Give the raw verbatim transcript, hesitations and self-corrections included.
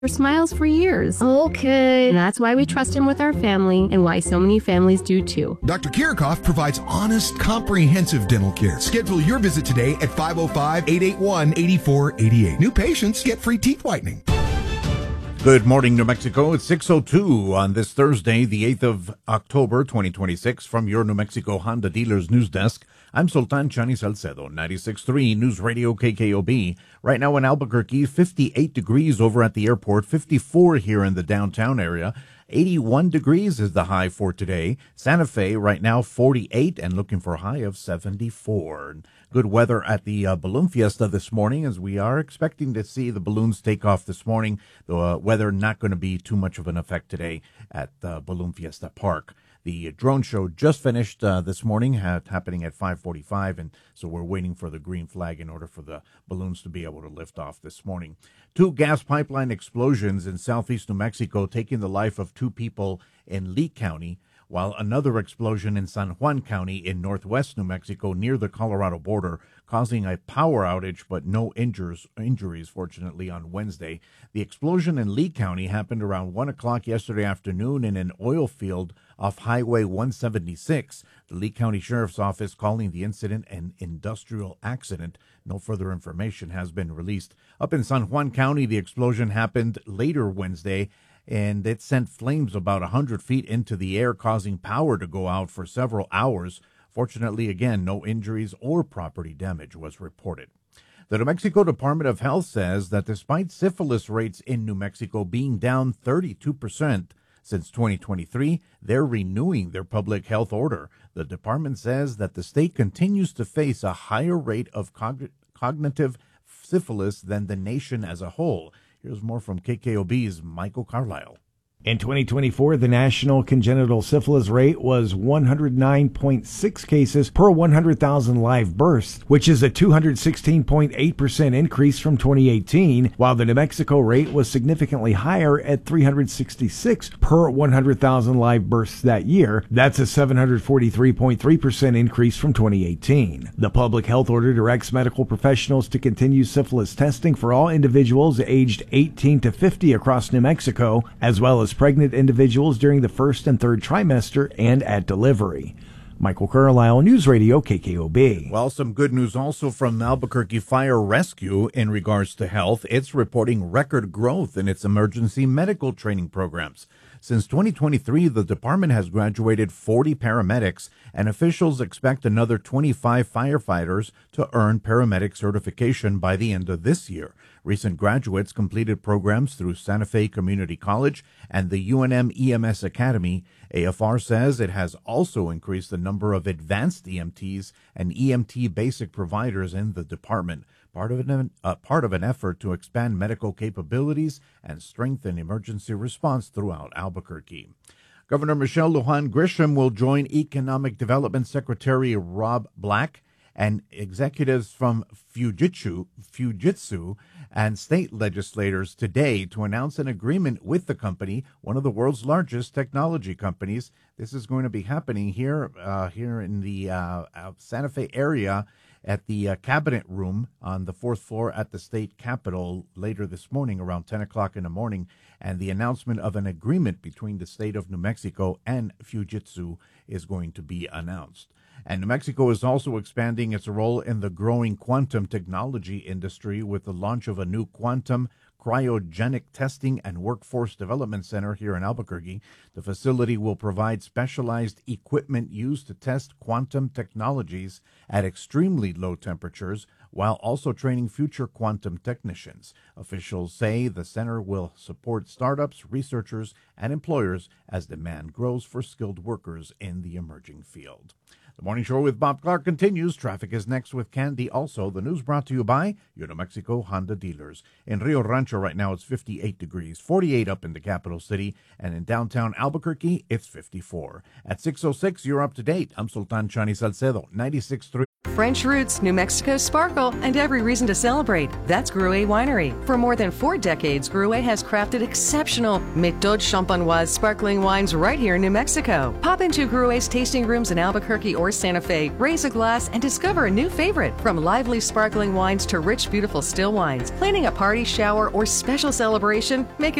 smiles for years. Okay. And that's why we trust him with our family and why so many families do too. Doctor Kirchhoff provides honest, comprehensive dental care. Schedule your visit today at five oh five, eight eight one, eight four eight eight. New patients get free teeth whitening. Good morning, New Mexico. It's six oh two on this Thursday, the eighth of October, twenty twenty-six. From your New Mexico Honda Dealers News Desk, I'm Sultan Chani Salcedo, ninety-six point three News Radio K K O B. Right now in Albuquerque, fifty-eight degrees over at the airport, fifty-four here in the downtown area. eighty-one degrees is the high for today. Santa Fe right now forty-eight and looking for a high of seventy-four. Good weather at the uh, Balloon Fiesta this morning, as we are expecting to see the balloons take off this morning. The uh, weather not going to be too much of an effect today at uh, Balloon Fiesta Park. The drone show just finished uh, this morning, ha- happening at five forty-five, and so we're waiting for the green flag in order for the balloons to be able to lift off this morning. Two gas pipeline explosions in southeast New Mexico, taking the life of two people in Lee County, while another explosion in San Juan County in northwest New Mexico near the Colorado border, causing a power outage but no injures, injuries, fortunately, on Wednesday. The explosion in Lee County happened around one o'clock yesterday afternoon in an oil field off Highway one seventy-six. The Lee County Sheriff's Office calling the incident an industrial accident. No further information has been released. Up in San Juan County, the explosion happened later Wednesday, and it sent flames about one hundred feet into the air, causing power to go out for several hours. Fortunately, again, no injuries or property damage was reported. The New Mexico Department of Health says that despite syphilis rates in New Mexico being down thirty-two percent since twenty twenty-three, they're renewing their public health order. The department says that the state continues to face a higher rate of cog- cognitive syphilis than the nation as a whole. Here's more from K K O B's Michael Carlisle. In twenty twenty-four, the national congenital syphilis rate was one hundred nine point six cases per one hundred thousand live births, which is a two hundred sixteen point eight percent increase from twenty eighteen, while the New Mexico rate was significantly higher at three hundred sixty-six per one hundred thousand live births that year. That's a seven hundred forty-three point three percent increase from twenty eighteen. The public health order directs medical professionals to continue syphilis testing for all individuals aged eighteen to fifty across New Mexico, as well as pregnant individuals during the first and third trimester and at delivery. Michael Carlisle, News Radio K K O B. Well, some good news also from Albuquerque Fire Rescue in regards to health. It's reporting record growth in its emergency medical training programs. Since twenty twenty-three, the department has graduated forty paramedics, and officials expect another twenty-five firefighters to earn paramedic certification by the end of this year. Recent graduates completed programs through Santa Fe Community College and the U N M E M S Academy. A F R says it has also increased the number of advanced E M Ts and E M T basic providers in the department, part of an, uh, part of an effort to expand medical capabilities and strengthen emergency response throughout Albuquerque. Governor Michelle Lujan Grisham will join Economic Development Secretary Rob Black and executives from Fujitsu, Fujitsu and state legislators today to announce an agreement with the company, one of the world's largest technology companies. This is going to be happening here, uh, here in the uh, Santa Fe area at the uh, Cabinet Room on the fourth floor at the state capitol later this morning around ten o'clock in the morning. And the announcement of an agreement between the state of New Mexico and Fujitsu is going to be announced. And New Mexico is also expanding its role in the growing quantum technology industry with the launch of a new quantum cryogenic testing and workforce development center here in Albuquerque. The facility will provide specialized equipment used to test quantum technologies at extremely low temperatures, while also training future quantum technicians. Officials say the center will support startups, researchers, and employers as demand grows for skilled workers in the emerging field. The Morning Show with Bob Clark continues. Traffic is next with Candy. Also, the news brought to you by your New Mexico Honda dealers. In Rio Rancho right now, it's fifty-eight degrees, forty-eight up in the capital city, and in downtown Albuquerque, it's fifty-four. At six oh six, you're up to date. I'm Sultan Chani Salcedo, ninety-six point three. French roots, New Mexico sparkle, and every reason to celebrate. That's Gruet Winery. For more than four decades, Gruet has crafted exceptional Méthode Champenoise sparkling wines right here in New Mexico. Pop into Gruet's tasting rooms in Albuquerque or Santa Fe, raise a glass, and discover a new favorite. From lively sparkling wines to rich, beautiful still wines. Planning a party, shower, or special celebration? Make it